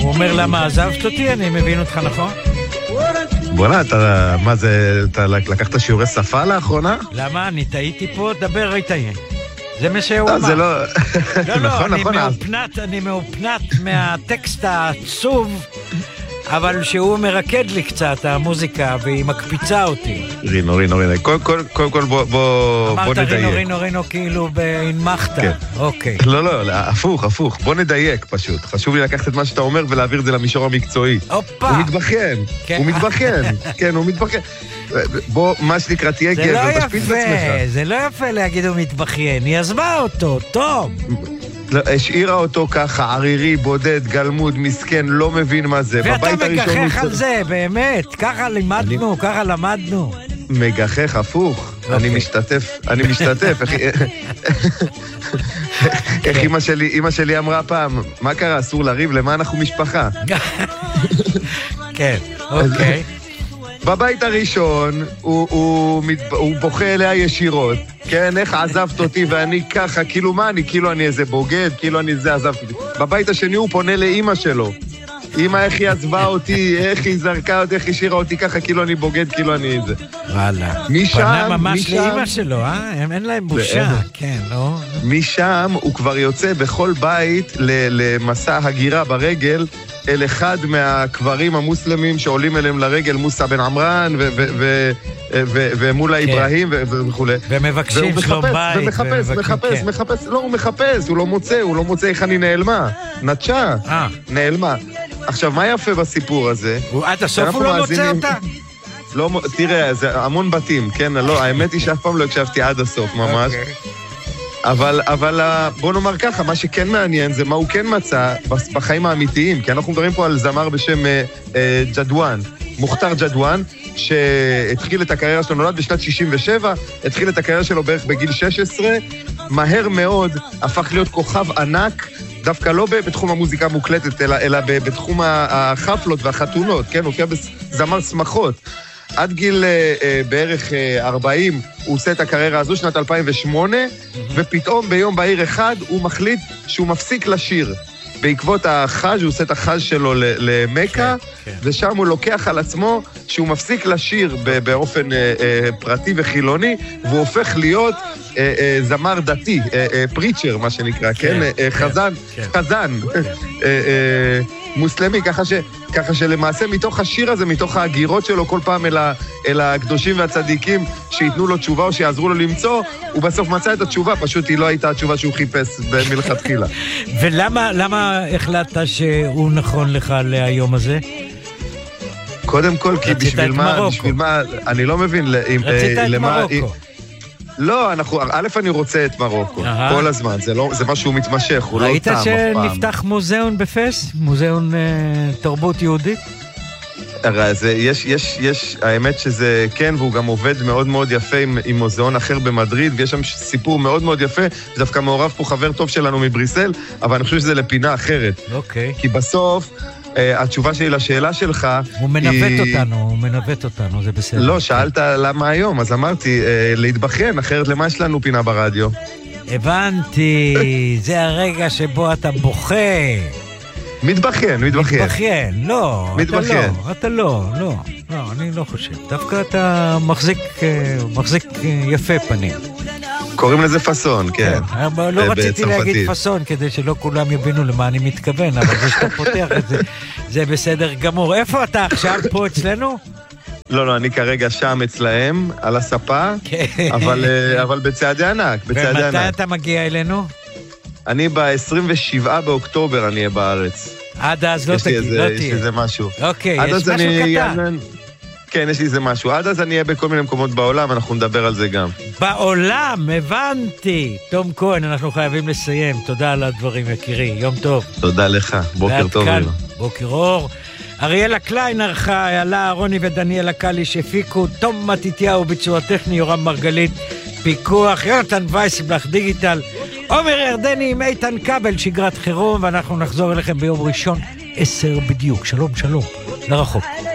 הוא אומר למה עזבת אותי, אני מבין אותך נכון? בוא'נה, אתה לקחת שיעורי שפה לאחרונה? למה? אני טעיתי פה, דבר איתי. זה מה שהוא אמר. זה לא... לא, אני מאופנת מהטקסט העצוב, אבל שהוא מרקד לי קצת, המוזיקה, והיא מקפיצה אותי. רינו. קודם כל בוא נדייק. אמרת רינו, כאילו בהנמחת. אוקיי. לא, הפוך. בוא נדייק פשוט. חשוב לי לקחת את מה שאתה אומר ולהעביר את זה למישור המקצועי. אופה. הוא מתבכיין. כן, הוא מתבכיין. בוא, מה שנקרא, תהיה גבר, תשפיל את עצמך. זה לא יפה להגיד הוא מתבכיין. היא עזבה אותו, טוב. השאירה אותו ככה, ערירי, בודד, גלמוד, מסכן, לא מבין מה זה. ואתה מגחך על זה, באמת. ככה לימדנו, ככה למדנו. מגחך, הפוך. אני משתתף. איך אמא שלי אמרה פעם, מה קרה, אסור לריב, למה אנחנו משפחה? כן, אוקיי. בבית הראשון הוא בוכה אליה ישירות, כן, איך עזבת אותי ואני ככה, כאילו מה אני, כאילו אני איזה בוגד, כאילו אני זה עזבתי אותי. בבית השני הוא פונה לאמא שלו, אמא איך היא עזבה אותי, איך היא זרקה אותי, איך היא השאירה אותי ככה, כאילו אני בוגד, כאילו אני איזה. וואלה, פנה ממש לאמא שלו, אין להם בושה, כן, לא? משם הוא כבר יוצא בכל בית למסע הגירה ברגל, אל אחד מהקברים המוסלמים שעולים אליהם לרגל, מוסא בן עמרן ומולה אברהים וכו'. ומבקשים שלום בית. ומחפש, לא, הוא מחפש, הוא לא מוצא איך אני נעלמה. נטשה, נעלמה. עכשיו, מה יפה בסיפור הזה? עד הסוף הוא לא מוצא אותה? לא, תראה, זה המון בתים, כן? לא, האמת היא שאף פעם לא הקשבתי עד הסוף, ממש. אבל בוא נאמר ככה, מה שכן מעניין זה מה הוא כן מצא בחיים האמיתיים, כי אנחנו מדברים פה על זמר בשם ג'דואן, מוכתר ג'דואן, שהתחיל את הקריירה שלו, נולד בשנת 67, התחיל את הקריירה שלו בערך בגיל 16, מהר מאוד הפך להיות כוכב ענק, דווקא לא בתחום המוזיקה המוקלטת, אלא בתחום החפלות והחתונות, כן? הוא הופיע בזמר שמחות. עד גיל בערך 40 הוא עושה את הקריירה הזו, שנת 2008, ופתאום ביום בהיר אחד הוא מחליט שהוא מפסיק לשיר. בעקבות החז' הוא עושה את החז' שלו למקה, ושם הוא לוקח על עצמו שהוא מפסיק לשיר באופן פרטי וחילוני, והוא הופך להיות זמר דתי, פריצ'ר מה שנקרא, כן? חזן, מוסלמי, ככה שלמעשה מתוך השיר הזה, מתוך ההגירות שלו כל פעם אל הקדושים והצדיקים שיתנו לו תשובה או שיעזרו לו למצוא, הוא בסוף מצא את התשובה, פשוט היא לא הייתה התשובה שהוא חיפש מלכתחילה. ולמה החלטת שהוא נכון לך להיום הזה? קודם כל, כי בשביל מה, אני לא מבין רצית את מרוקו. לא, א' אני רוצה את מרוקו, כל הזמן, זה משהו מתמשך, הוא לא טעם אף פעם. ראית שנפתח מוזיאון בפס? מוזיאון תרבות יהודית? יש, האמת שזה כן, והוא גם עובד מאוד מאוד יפה עם מוזיאון אחר במדריד, ויש שם סיפור מאוד מאוד יפה, שדווקא מעורב פה חבר טוב שלנו מבריסל, אבל אני חושב שזה לפינה אחרת. אוקיי. כי בסוף, התשובה שלי לשאלה שלך... הוא מנווט אותנו, זה בסדר. לא, שאלת למה היום, אז אמרתי, להתבכיין, אחרת למה יש לנו פינה ברדיו? הבנתי, זה הרגע שבו אתה בוכה. מתבכיין. לא, אתה לא, אני לא חושב. דווקא אתה מחזיק יפה פנים. קוראים לזה פסון, כן. לא רציתי להגיד פסון, כדי שלא כולם יבינו למה אני מתכוון, אבל זה שאתה פותח את זה, זה בסדר גמור. איפה אתה עכשיו פה אצלנו? לא, אני כרגע שם אצלהם, על הספה, אבל בצעדי ענק, ומתי אתה מגיע אלינו? אני ב-27 באוקטובר אני אהיה בארץ. עד אז לא תהיה. יש לי איזה משהו. אוקיי, יש משהו קטן. כן, יש לי איזה משהו. עד אז אני אהיה בכל מיני מקומות בעולם, אנחנו נדבר על זה גם. בעולם, הבנתי. תום כהן, אנחנו חייבים לסיים. תודה על הדברים, יקירי. יום טוב. תודה לך. בוקר טוב. בוקר אור. אריאלה קליין ערכה, איילה אהרוני ודניאל הקלי שהפיקו, תום מתתיהו ביצוע טכני, יורם מרגלית, פיקוח, יונתן וייסבלח דיגיטל, עומר ירדני עם איתן כבל, שגרת חירום, ואנחנו נחזור אליכם ביום ראשון 10 בדיוק. שלום, לרחוק.